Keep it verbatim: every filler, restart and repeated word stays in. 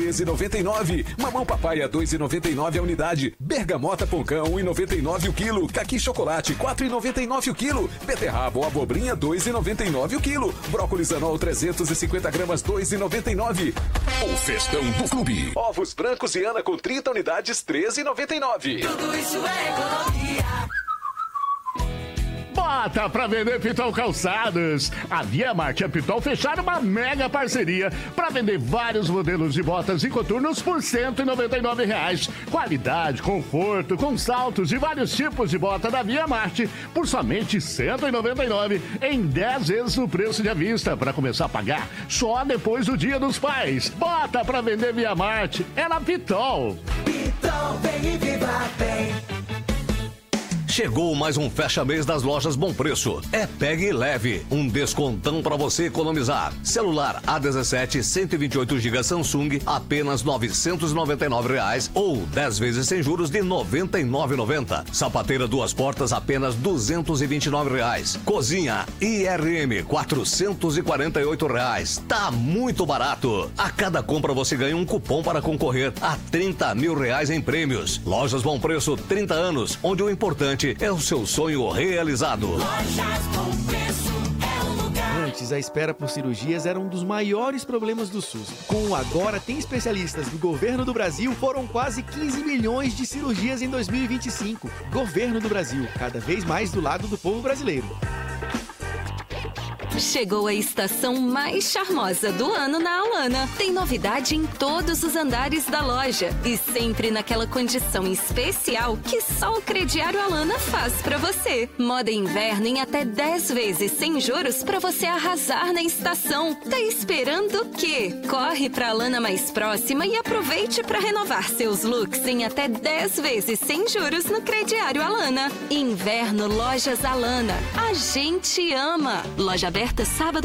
treze e noventa e nove. Mamão papaya dois e noventa e nove a unidade. Bergamota Poncão um e noventa e nove o quilo. Caqui chocolate quatro e noventa e nove o quilo. Beterraba ou abobrinha dois e noventa e nove o quilo. Brócolis anol trezentos e cinquenta gramas dois e noventa e nove. O festão do clube. Ovos brancos e Ana com trinta unidades treze e noventa e nove. Tudo isso é economia. Bota pra vender Pitol Calçados. A Via Marte e a Pitol fecharam uma mega parceria para vender vários modelos de botas e coturnos por cento e noventa e nove reais. Qualidade, conforto, com saltos e vários tipos de bota da Via Marte por somente cento e noventa e nove reais em dez vezes no preço de à vista para começar a pagar só depois do Dia dos Pais. Bota pra vender Via Marte é na Pitol. Pitol, vem e viva bem. Chegou mais um fecha-mês das lojas Bom Preço. É Pegue e Leve, um descontão para você economizar. Celular A dezessete, cento e vinte e oito gigas Samsung, apenas novecentos e noventa e nove reais ou dez vezes sem juros de noventa e nove reais e noventa centavos. Sapateira duas portas, apenas duzentos e vinte e nove reais. Cozinha I R M, quatrocentos e quarenta e oito reais. Tá muito barato. A cada compra você ganha um cupom para concorrer a trinta mil reais em prêmios. Lojas Bom Preço, trinta anos, onde o importante é o seu sonho realizado. Lojas Bom Preço é o lugar. Antes, a espera por cirurgias era um dos maiores problemas do SUS. Com o Agora Tem Especialistas do Governo do Brasil, foram quase quinze milhões de cirurgias em dois mil e vinte e cinco. Governo do Brasil, cada vez mais do lado do povo brasileiro. Chegou a estação mais charmosa do ano na Alana. Tem novidade em todos os andares da loja e sempre naquela condição especial que só o crediário Alana faz pra você. Moda inverno em até dez vezes sem juros pra você arrasar na estação. Tá esperando o quê? Corre pra Alana mais próxima e aproveite pra renovar seus looks em até dez vezes sem juros no crediário Alana. Inverno Lojas Alana. A gente ama. Loja aberta sábado